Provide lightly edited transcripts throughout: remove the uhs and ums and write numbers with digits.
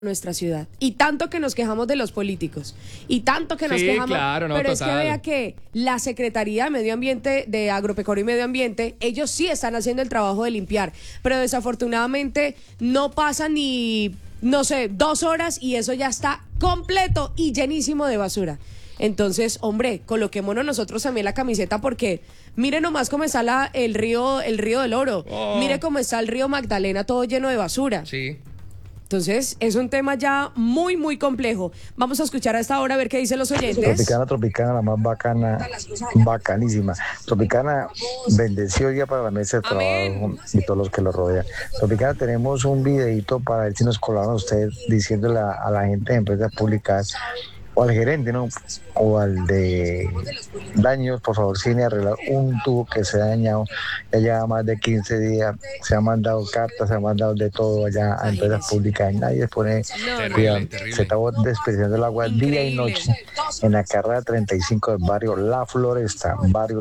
nuestra ciudad. Y tanto que nos quejamos de los políticos. Y tanto que nos Sí, quejamos. claro, no, pero total. es que vea que la Secretaría de Medio Ambiente, de Agropecuario y Medio Ambiente, ellos sí están haciendo el trabajo de limpiar. Pero desafortunadamente no pasan ni, no sé, 2 horas y eso ya está completo y llenísimo de basura. Entonces, hombre, coloquémonos nosotros también la camiseta porque mire nomás cómo está el río del Oro. Oh. Mire cómo está el río Magdalena todo lleno de basura. Sí. Entonces, es un tema ya muy, muy complejo. Vamos a escuchar a esta hora a ver qué dicen los oyentes. Tropicana, la más bacana, bacanísima. Tropicana, bendecido día para la mesa de trabajo y todos los que lo rodean. Tropicana, tenemos un videito para ver si nos colaban ustedes diciéndole a la gente de empresas públicas o al gerente, ¿no? O al de daños, por favor, sin arreglar un tubo que se ha dañado. Ya lleva más de 15 días, se han mandado cartas, se han mandado de todo allá a empresas públicas y nadie pone cuidado. Terrible. Se está desperdiciando el agua día y noche en la carrera 35 del barrio La Floresta,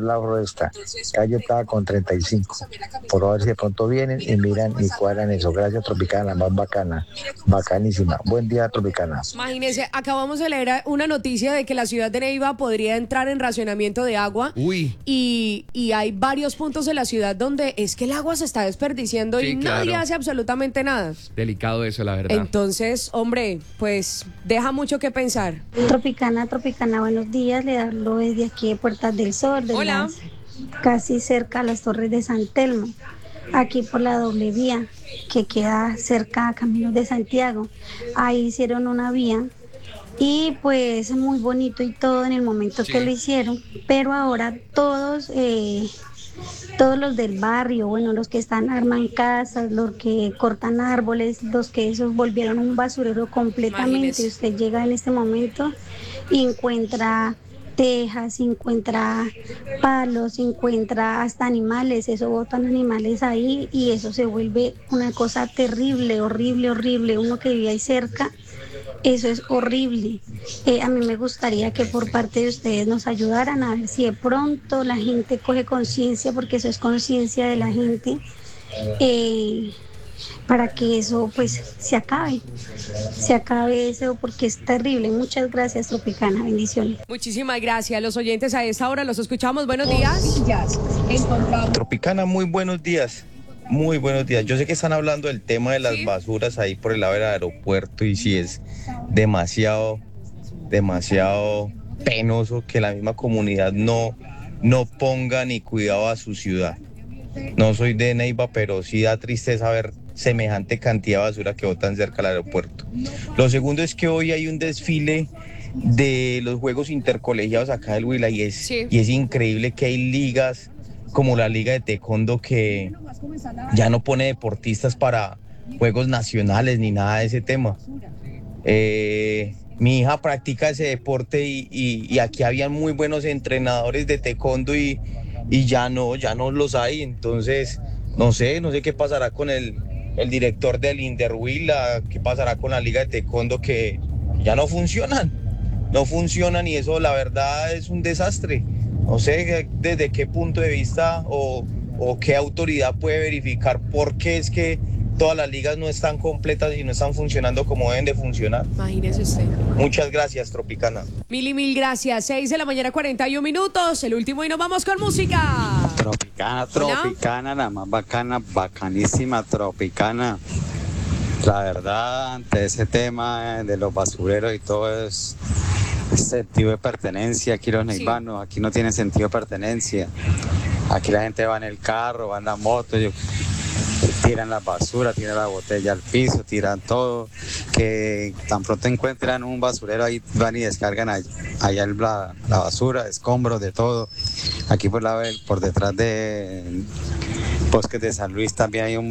calle estaba con 35. Por ver si de pronto vienen y miran y cuadran eso. Gracias, Tropicana, la más bacana, bacanísima. Buen día, Tropicana. Imagínense, acabamos de leer una noticia de que la ciudad de Neiva podría entrar en racionamiento de agua. Uy. Y hay varios puntos de la ciudad donde es que el agua se está desperdiciando Sí, y claro. nadie hace absolutamente nada. Delicado eso, la verdad. Entonces, hombre, pues deja mucho que pensar. Tropicana, buenos días. Le hablo desde aquí de Puertas del Sol, Hola. Casi cerca a las Torres de San Telmo, aquí por la doble vía que queda cerca a Caminos de Santiago. Ahí hicieron una vía y pues muy bonito y todo en el momento que lo hicieron, pero ahora todos los del barrio, bueno, los que arman casas, los que cortan árboles, los que esos volvieron un basurero completamente. Imagínese. Usted llega en este momento y encuentra tejas, encuentra palos, encuentra hasta animales, eso botan animales ahí y eso se vuelve una cosa terrible, horrible. Uno que vive ahí cerca, eso es horrible. A mí me gustaría que por parte de ustedes nos ayudaran a ver si de pronto la gente coge conciencia, porque eso es conciencia de la gente, para que eso pues se acabe eso, porque es terrible. Muchas gracias, Tropicana, bendiciones. Muchísimas gracias. Los oyentes a esta hora los escuchamos. Buenos días. Tropicana, muy buenos días. Muy buenos días. Yo sé que están hablando del tema de las basuras ahí por el lado del aeropuerto y si es demasiado penoso que la misma comunidad no ponga ni cuidado a su ciudad. No soy de Neiva, pero sí da tristeza ver semejante cantidad de basura que botan cerca del aeropuerto. Lo segundo es que hoy hay un desfile de los Juegos Intercolegiados acá del Huila y es increíble que hay ligas como la Liga de Taekwondo que ya no pone deportistas para Juegos Nacionales ni nada de ese tema. Mi hija practica ese deporte y aquí habían muy buenos entrenadores de taekwondo y ya no los hay. Entonces no sé qué pasará con el director del Inderhuila, qué pasará con la Liga de Taekwondo, que ya no funcionan y eso la verdad es un desastre. No sé desde qué punto de vista o qué autoridad puede verificar por qué es que todas las ligas no están completas y no están funcionando como deben de funcionar. Imagínese usted. Muchas gracias, Tropicana. Mil gracias. 6:41 a.m. El último y nos vamos con música. Tropicana, la más bacana, bacanísima Tropicana. La verdad, ante ese tema de los basureros y todo es sentido de pertenencia. Aquí los neivanos, aquí no tienen sentido de pertenencia. Aquí la gente va en el carro, va en la moto, tiran la basura, tiran la botella al piso, tiran todo. Que tan pronto encuentran un basurero, ahí van y descargan allá la basura, escombros, de todo. Aquí por detrás de Bosques de San Luis también hay un